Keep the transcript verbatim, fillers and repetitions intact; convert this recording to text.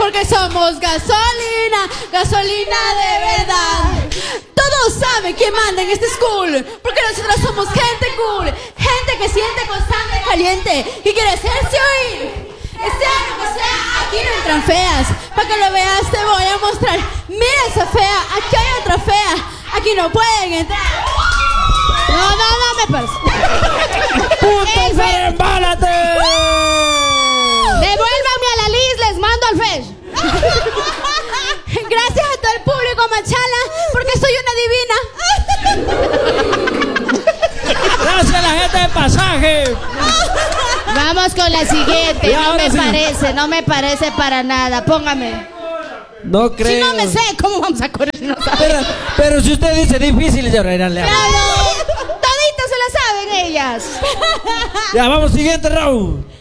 Porque somos gasolina, gasolina de verdad. Todos saben quién manda en este school, porque nosotros somos gente cool, gente que siente con sangre caliente y quiere hacerse oír. Este año que sea, aquí no entran feas. Para que lo veas te voy a mostrar. Mira esa fea, aquí hay otra fea. Aquí no pueden entrar. No, no, no me parece. ¡Puto Fer, embálate! Devuélvanme a la Liz, les mando al Fer. Gracias a todo el público, Machala, porque soy una divina. Gracias a la gente de pasaje. Vamos con la siguiente. Ya, No me sí. parece, no me parece para nada. Póngame. No creo. Si no me sé, ¿cómo vamos a correr? No sabe. Pero, pero si usted dice difícil, ya le Claro, toditas se la saben ellas. Ya, vamos, siguiente round.